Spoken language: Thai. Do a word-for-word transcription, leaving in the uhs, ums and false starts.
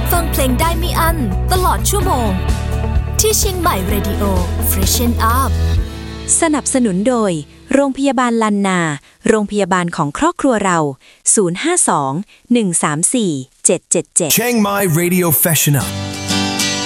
ฟังเพลงได้ไม่อั้นตลอดชั่วโมงที่เชียงใหม่ Radio Freshen Up สนับสนุนโดยโรงพยาบาลลันนาโรงพยาบาลของครอบครัวเราศูนย์ ห้า สอง หนึ่ง สาม สี่ เจ็ด เจ็ด เจ็ด Chiang Mai Radio Freshen Up